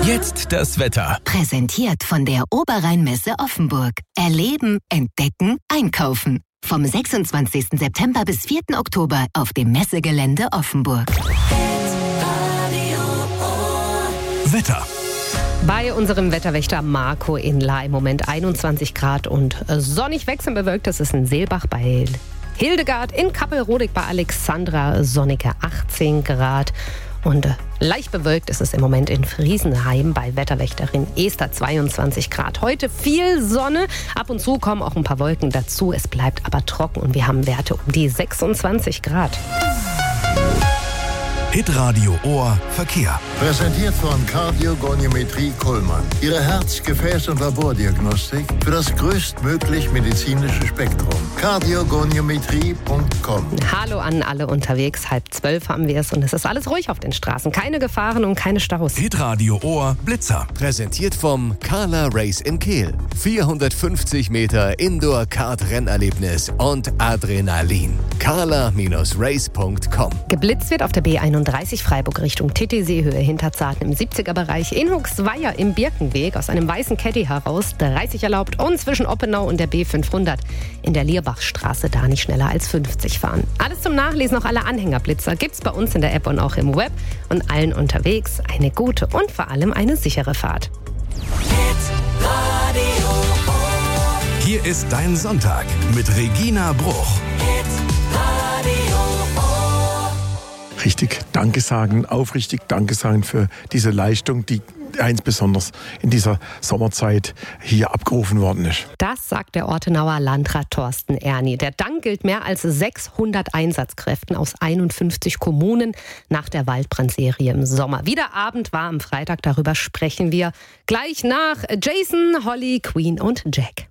Jetzt das Wetter. Präsentiert von der Oberrheinmesse Offenburg. Erleben, entdecken, einkaufen. Vom 26. September bis 4. Oktober auf dem Messegelände Offenburg. Wetter. Bei unserem Wetterwächter Marco in La im Moment 21 Grad und sonnig wechselnd bewölkt. Das ist in Seelbach bei Hildegard, in Kappelrodig bei Alexandra sonnige 18 Grad. Und leicht bewölkt ist es im Moment in Friesenheim bei Wetterwächterin Esther 22 Grad. Heute viel Sonne, ab und zu kommen auch ein paar Wolken dazu. Es bleibt aber trocken und wir haben Werte um die 26 Grad. Hitradio Ohr Verkehr. Präsentiert von Kardiogoniometrie Kullmann. Ihre Herz-, Gefäß- und Labordiagnostik für das größtmöglich medizinische Spektrum. Kardiogoniometrie.com. Hallo an alle unterwegs. 11:30 haben wir es und es ist alles ruhig auf den Straßen. Keine Gefahren und keine Staus. Hitradio Ohr Blitzer. Präsentiert vom Carla Race in Kehl. 450 Meter Indoor-Kart-Rennerlebnis und Adrenalin. carla-race.com. Geblitzt wird auf der B31 Freiburg Richtung Titisee-Höhe Hinterzarten im 70er-Bereich. In Huxweier im Birkenweg aus einem weißen Caddy heraus 30 erlaubt und zwischen Oppenau und der B500 in der Lierbachstraße da nicht schneller als 50 fahren. Alles zum Nachlesen, auch alle Anhängerblitzer gibt's bei uns in der App und auch im Web. Und allen unterwegs eine gute und vor allem eine sichere Fahrt. Hier ist dein Sonntag mit Regina Bruch. Richtig Danke sagen, aufrichtig Danke sagen für diese Leistung, die ganz besonders in dieser Sommerzeit hier abgerufen worden ist. Das sagt der Ortenauer Landrat Thorsten Erni. Der Dank gilt mehr als 600 Einsatzkräften aus 51 Kommunen nach der Waldbrandserie im Sommer. Wie der Abend war am Freitag, darüber sprechen wir gleich nach Jason, Holly, Queen und Jack.